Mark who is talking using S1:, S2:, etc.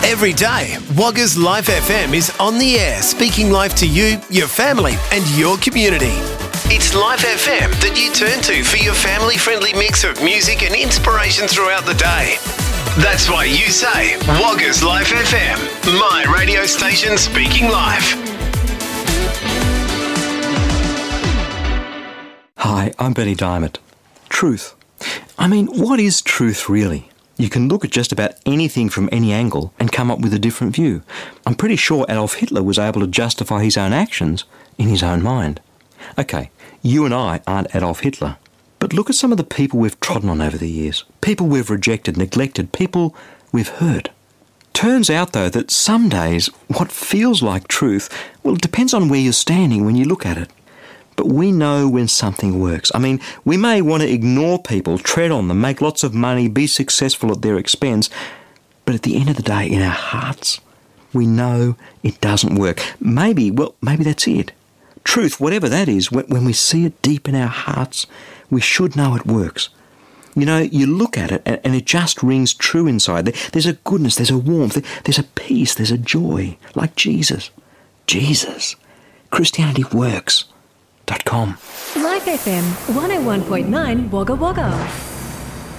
S1: Every day, Wagga's Life FM is on the air, speaking life to you, your family and your community. It's Life FM that you turn to for your family-friendly mix of music and inspiration throughout the day. That's why you say, Wagga's Life FM, my radio station speaking life.
S2: Hi, I'm Benny Diamond. Truth. I mean, what is truth really? You can look at just about anything from any angle and come up with a different view. I'm pretty sure Adolf Hitler was able to justify his own actions in his own mind. Okay, you and I aren't Adolf Hitler, but look at some of the people we've trodden on over the years. People we've rejected, neglected, people we've hurt. Turns out, though, that some days what feels like truth, well, it depends on where you're standing when you look at it. But we know when something works. I mean, we may want to ignore people, tread on them, make lots of money, be successful at their expense, but at the end of the day, in our hearts, we know it doesn't work. Maybe that's it. Truth, whatever that is, when we see it deep in our hearts, we should know it works. You know, you look at it and it just rings true inside. There's a goodness, there's a warmth, there's a peace, there's a joy, like Jesus. Jesus. Christianity works. .com.
S3: Life FM 101.9 Wagga Wagga.